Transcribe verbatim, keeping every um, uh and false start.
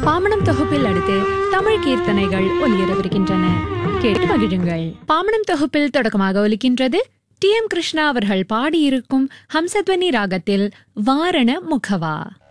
பாமணம் தொகுப்பில் அடுத்து தமிழ் கீர்த்தனைகள் ஒலியரவிருக்கின்றன. கேட்டு மகிழுங்கள். பாமணம் தொகுப்பில் தொடக்கமாக ஒலிக்கின்றது டி எம் கிருஷ்ணா அவர்கள் பாடியிருக்கும் ஹம்சத்வனி ராகத்தில் வாரண முகவா.